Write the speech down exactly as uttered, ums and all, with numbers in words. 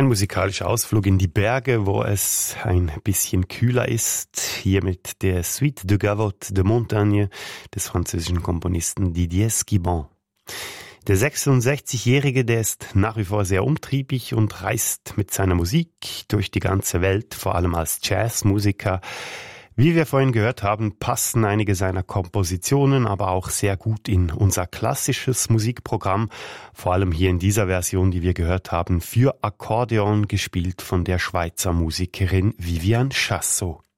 Ein musikalischer Ausflug in die Berge, wo es ein bisschen kühler ist. Hier mit der Suite de Gavotte de Montagne des französischen Komponisten Didier Esquiband. Der sechsundsechzigjährige, der ist nach wie vor sehr umtriebig und reist mit seiner Musik durch die ganze Welt, vor allem als Jazzmusiker. Wie wir vorhin gehört haben, passen einige seiner Kompositionen aber auch sehr gut in unser klassisches Musikprogramm, vor allem hier in dieser Version, die wir gehört haben, für Akkordeon gespielt von der Schweizer Musikerin Viviane Chassot.